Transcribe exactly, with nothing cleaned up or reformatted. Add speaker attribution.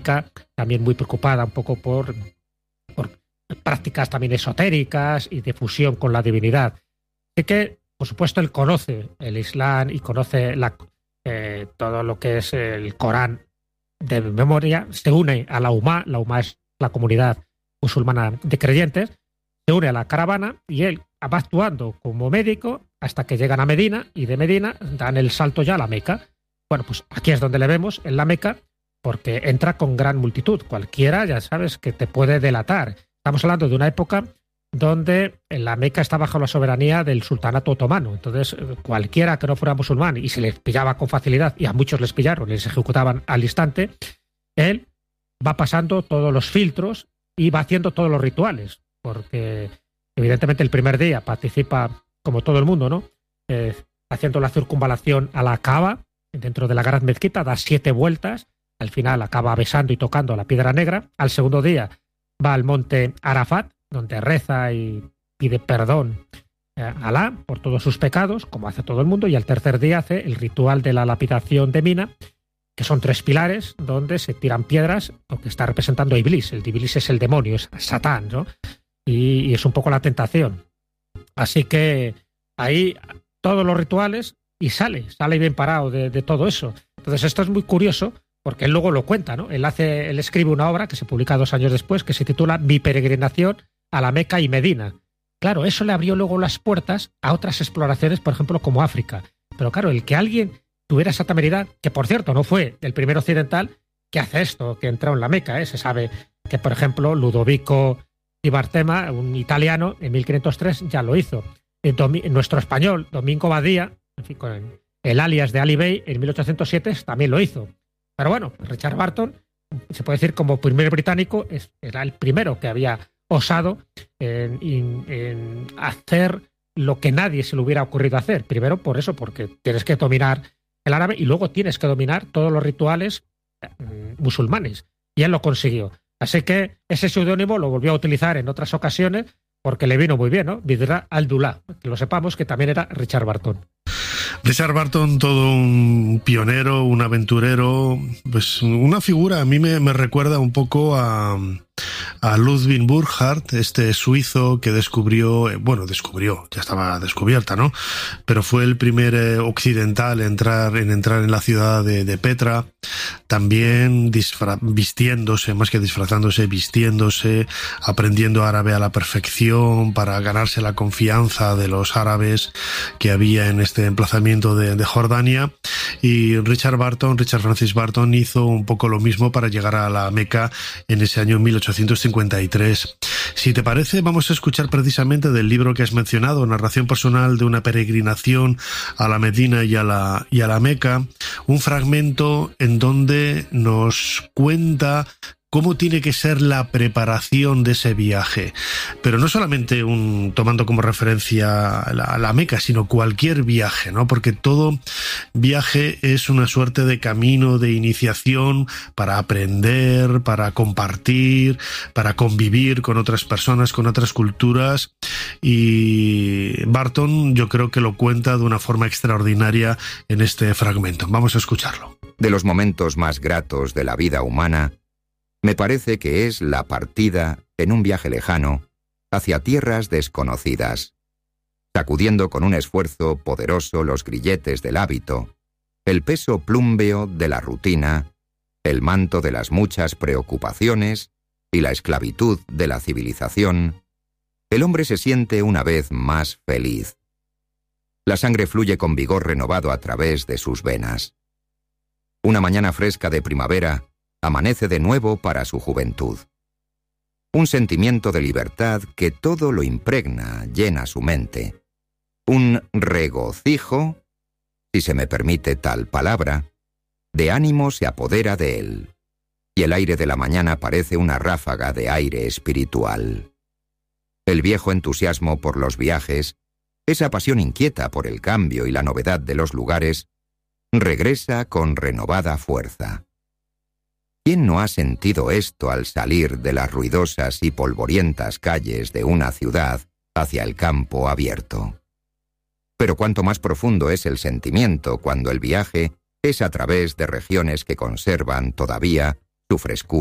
Speaker 1: también muy preocupada un poco por, por prácticas también esotéricas y de fusión con la divinidad. Así que, por supuesto, él conoce el Islam y conoce la, eh, todo lo que es el Corán de memoria, se une a la UMA, la UMA es la comunidad musulmana de creyentes, se une a la caravana y él va actuando como médico hasta que llegan a Medina y de Medina dan el salto ya a la Meca. Bueno, pues aquí es donde le vemos, en la Meca, porque entra con gran multitud. Cualquiera, ya sabes, que te puede delatar. Estamos hablando de una época donde la Meca está bajo la soberanía del sultanato otomano. Entonces, cualquiera que no fuera musulmán y se les pillaba con facilidad, y a muchos les pillaron y les ejecutaban al instante, él va pasando todos los filtros y va haciendo todos los rituales, porque evidentemente el primer día participa, como todo el mundo, ¿no? Eh, haciendo la circunvalación a la Kaaba, dentro de la gran mezquita, da siete vueltas, al final acaba besando y tocando la piedra negra. Al segundo día va al monte Arafat, donde reza y pide perdón a Alá por todos sus pecados, como hace todo el mundo, y al tercer día hace el ritual de la lapidación de Mina, que son tres pilares donde se tiran piedras, porque está representando a Iblis. El Iblis es el demonio, es Satán, ¿no? Y, y es un poco la tentación. Así que ahí todos los rituales y sale, sale bien parado de, de todo eso. Entonces esto es muy curioso porque él luego lo cuenta, ¿no? Él, hace, él escribe una obra que se publica dos años después que se titula Mi peregrinación a la Meca y Medina. Claro, eso le abrió luego las puertas a otras exploraciones, por ejemplo, como África. Pero claro, el que alguien tuviera esa temeridad, que por cierto no fue el primer occidental que hace esto, que entró en la Meca, ¿eh? Se sabe que, por ejemplo, Ludovico Di Bartema, un italiano, en mil quinientos tres ya lo hizo. En Domi- nuestro español, Domingo Badía, en fin, con el alias de Ali Bey, en mil ochocientos siete también lo hizo. Pero bueno, Richard Barton, se puede decir como primer británico, es, era el primero que había osado en, en, en hacer lo que nadie se le hubiera ocurrido hacer. Primero por eso, porque tienes que dominar el árabe y luego tienes que dominar todos los rituales eh, musulmanes. Y él lo consiguió. Así que ese seudónimo lo volvió a utilizar en otras ocasiones porque le vino muy bien, ¿no? Bidra al-Dullah, que lo sepamos que también era Richard Barton.
Speaker 2: Richard Barton, todo un pionero, un aventurero, pues una figura, a mí me, me recuerda un poco a, a Ludwig Burckhardt, este suizo que descubrió, bueno, descubrió, ya estaba descubierta, ¿no? Pero fue el primer eh, occidental en entrar, en entrar en la ciudad de, de Petra, también disfra- vistiéndose, más que disfrazándose, vistiéndose, aprendiendo árabe a la perfección para ganarse la confianza de los árabes que había en este emplazamiento de, de Jordania. Y Richard Barton, Richard Francis Barton hizo un poco lo mismo para llegar a la Meca en ese año mil ochocientos cincuenta y tres. Si te parece, vamos a escuchar precisamente del libro que has mencionado, Narración personal de una peregrinación a la Medina y a la, y a la Meca, un fragmento en donde nos cuenta cómo tiene que ser la preparación de ese viaje. Pero no solamente un, tomando como referencia a la, a la Meca, sino cualquier viaje, ¿no? Porque todo viaje es una suerte de camino de iniciación para aprender, para compartir, para convivir con otras personas, con otras culturas. Y Barton, yo creo que lo cuenta de una forma extraordinaria en este fragmento. Vamos a escucharlo.
Speaker 3: De los momentos más gratos de la vida humana, me parece que es la partida en un viaje lejano hacia tierras desconocidas, sacudiendo con un esfuerzo poderoso los grilletes del hábito, el peso plúmbeo de la rutina, el manto de las muchas preocupaciones y la esclavitud de la civilización. El hombre se siente una vez más feliz. La sangre fluye con vigor renovado a través de sus venas. Una mañana fresca de primavera amanece de nuevo para su juventud. Un sentimiento de libertad que todo lo impregna, llena su mente. Un regocijo, si se me permite tal palabra, de ánimo se apodera de él, y el aire de la mañana parece una ráfaga de aire espiritual. El viejo entusiasmo por los viajes, esa pasión inquieta por el cambio y la novedad de los lugares, regresa con renovada fuerza. ¿Quién no ha sentido esto al salir de las ruidosas y polvorientas calles de una ciudad hacia el campo abierto? Pero cuánto más profundo es el sentimiento cuando el viaje es a través de regiones que conservan todavía su frescura